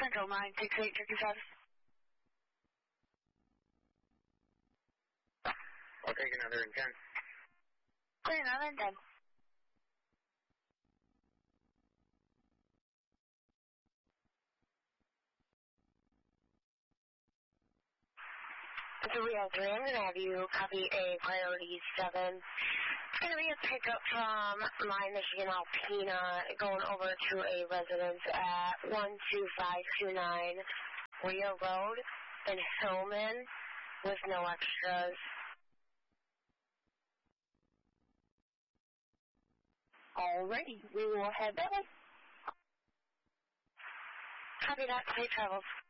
Central 968 Turkey 5. I'll take another in 10. Clear another in 10. So we have 3. I'm going to have you copy a priority 7. It's going to be a pickup from my Michigan Alpena going over to a residence at 12529 Rhea Road in Hillman with no extras. Alrighty, we will head that way. Copy that. Safe travels.